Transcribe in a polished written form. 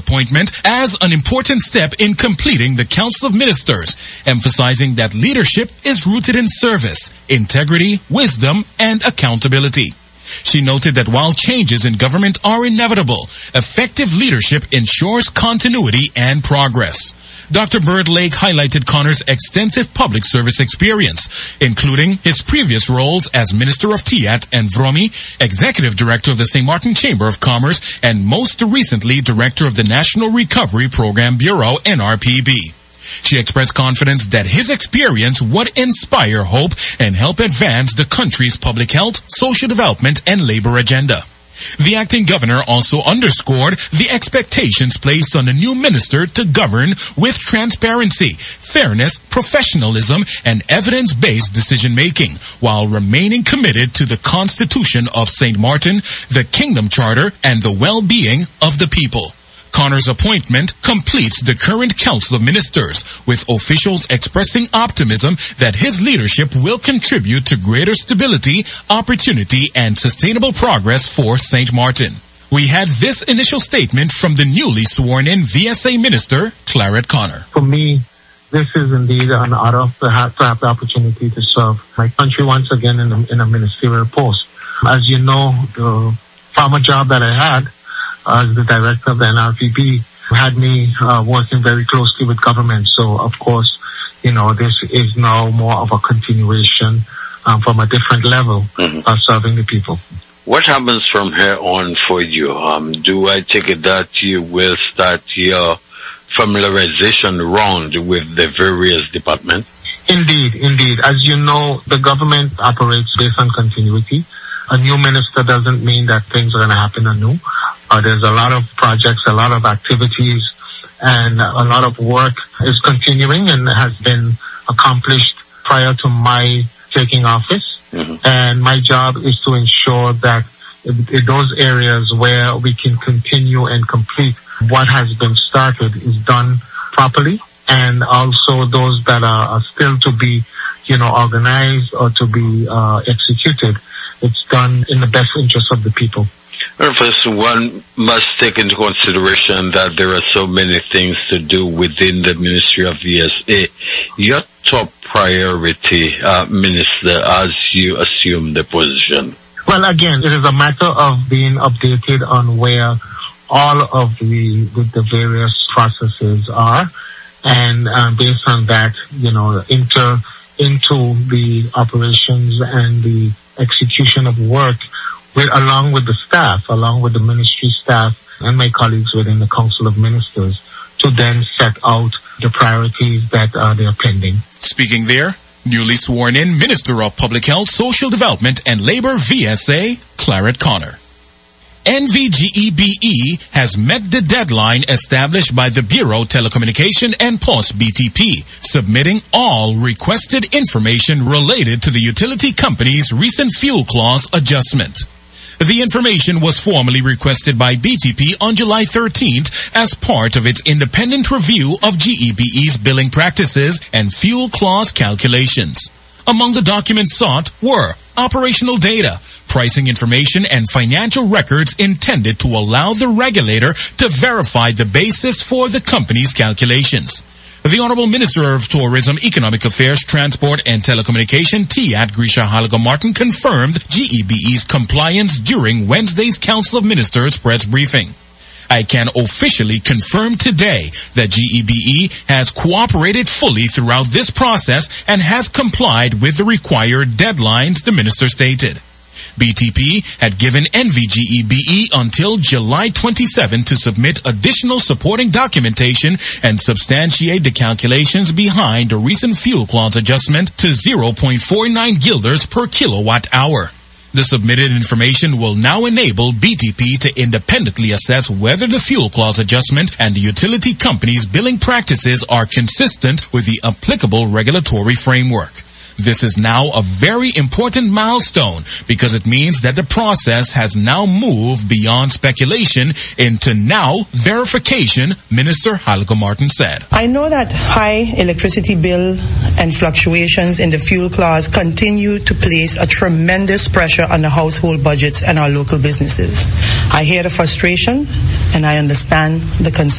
appointment as an important step in completing the Council of Ministers, emphasizing that leadership is rooted in service, integrity, wisdom, and accountability. She noted that while changes in government are inevitable, effective leadership ensures continuity and progress. Dr. Bird Lake highlighted Connor's extensive public service experience, including his previous roles as Minister of Tiat and Vromi, Executive Director of the St. Martin Chamber of Commerce, and most recently Director of the National Recovery Program Bureau, NRPB. She expressed confidence that his experience would inspire hope and help advance the country's public health, social development, and labor agenda. The acting governor also underscored the expectations placed on the new minister to govern with transparency, fairness, professionalism, and evidence-based decision-making, while remaining committed to the Constitution of St. Martin, the Kingdom Charter, and the well-being of the people. Connor's appointment completes the current Council of Ministers, with officials expressing optimism that his leadership will contribute to greater stability, opportunity, and sustainable progress for St. Martin. We had this initial statement from the newly sworn-in VSA Minister, Claret Connor. For me, this is indeed an honor to have the opportunity to serve my country once again in a ministerial post. As you know, the former job that I had as the director of the NRPB had me working very closely with government. So, of course, this is now more of a continuation from a different level of serving the people. What happens from here on for you? Do I take it that you will start your familiarization round with the various departments? Indeed. As you know, the government operates based on continuity. A new minister doesn't mean that things are going to happen anew. There's a lot of projects, a lot of activities, and a lot of work is continuing and has been accomplished prior to my taking office. And my job is to ensure that in those areas where we can continue and complete what has been started is done properly, and also those that are still to be, organized or to be executed, it's done in the best interest of the people. First, one must take into consideration that there are so many things to do within the Ministry of VSA. Your top priority, Minister, as you assume the position? Well, again, it is a matter of being updated on where all of the various processes are, and based on that, enter into the operations and the execution of work along with the staff, along with the ministry staff and my colleagues within the Council of Ministers, to then set out the priorities that they are pending. Speaking there, newly sworn in Minister of Public Health, Social Development and Labor VSA, Claret Connor. NVGEBE has met the deadline established by the Bureau Telecommunication and Post BTP, submitting all requested information related to the utility company's recent fuel clause adjustment. The information was formally requested by BTP on July 13th as part of its independent review of GEBE's billing practices and fuel clause calculations. Among the documents sought were operational data, pricing information, and financial records intended to allow the regulator to verify the basis for the company's calculations. The Honorable Minister of Tourism, Economic Affairs, Transport, and Telecommunication, Tiat Grisha Halaga-Martin, confirmed GEBE's compliance during Wednesday's Council of Ministers press briefing. I can officially confirm today that GEBE has cooperated fully throughout this process and has complied with the required deadlines, the minister stated. BTP had given NVGEBE until July 27 to submit additional supporting documentation and substantiate the calculations behind the recent fuel clause adjustment to 0.49 guilders per kilowatt hour. The submitted information will now enable BTP to independently assess whether the fuel clause adjustment and the utility company's billing practices are consistent with the applicable regulatory framework. This is now a very important milestone because it means that the process has now moved beyond speculation into now verification, Minister Halaga-Martin said. I know that high electricity bill and fluctuations in the fuel clause continue to place a tremendous pressure on the household budgets and our local businesses. I hear the frustration and I understand the concern.